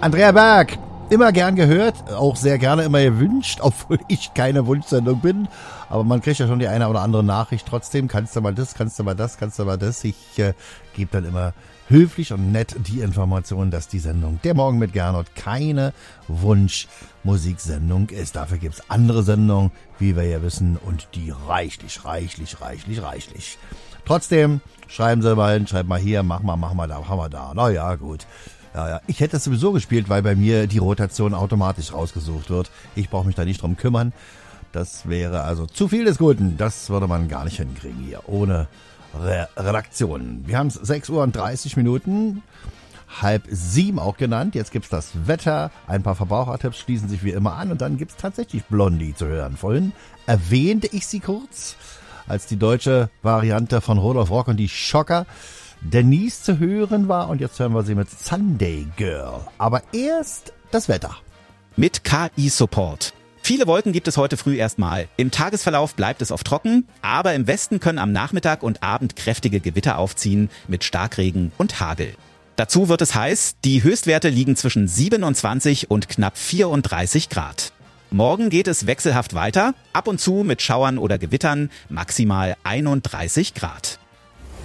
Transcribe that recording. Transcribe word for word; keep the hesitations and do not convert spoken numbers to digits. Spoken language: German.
Andrea Berg, immer gern gehört, auch sehr gerne immer gewünscht, obwohl ich keine Wunschsendung bin. Aber man kriegt ja schon die eine oder andere Nachricht trotzdem. Kannst du mal das, kannst du mal das, kannst du mal das. Ich äh, gebe dann immer höflich und nett die Information, dass die Sendung Der Morgen mit Gernot keine Wunschmusiksendung ist. Dafür gibt's andere Sendungen, wie wir ja wissen, und die reichlich, reichlich, reichlich, reichlich. Trotzdem, schreiben Sie mal hin, schreiben mal hier, mach mal, mach mal da, mach mal da. Na ja, gut. Ja, ja. Ich hätte das sowieso gespielt, weil bei mir die Rotation automatisch rausgesucht wird. Ich brauche mich da nicht drum kümmern. Das wäre also zu viel des Guten. Das würde man gar nicht hinkriegen hier, ohne Re- Redaktion. Wir haben es sechs Uhr und dreißig Minuten, halb sieben auch genannt. Jetzt gibt's das Wetter, ein paar Verbrauchertipps schließen sich wie immer an und dann gibt's tatsächlich Blondie zu hören. Vorhin erwähnte ich sie kurz als die deutsche Variante von Rudolf Rock und die Schocker. Denise zu hören war und jetzt hören wir sie mit Sunday Girl. Aber erst das Wetter. Mit K I-Support. Viele Wolken gibt es heute früh erstmal. Im Tagesverlauf bleibt es oft trocken, aber im Westen können am Nachmittag und Abend kräftige Gewitter aufziehen mit Starkregen und Hagel. Dazu wird es heiß, die Höchstwerte liegen zwischen siebenundzwanzig und knapp vierunddreißig Grad. Morgen geht es wechselhaft weiter, ab und zu mit Schauern oder Gewittern, maximal einunddreißig Grad.